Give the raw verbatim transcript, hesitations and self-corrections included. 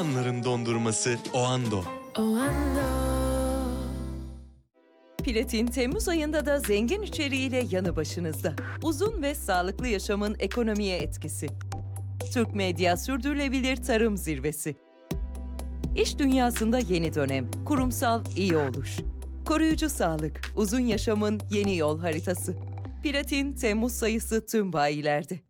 anların dondurması Oando. Platin Temmuz ayında da zengin içeriğiyle yanı başınızda. Uzun ve sağlıklı yaşamın ekonomiye etkisi. Türk Medya Sürdürülebilir Tarım Zirvesi. İş dünyasında yeni dönem, kurumsal iyi oluş. Koruyucu sağlık, uzun yaşamın yeni yol haritası. Platin Temmuz sayısı tüm bayilerde.